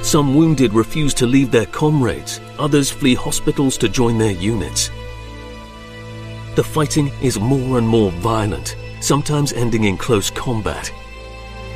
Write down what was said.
Some wounded refuse to leave their comrades, others flee hospitals to join their units. The fighting is more and more violent, sometimes ending in close combat.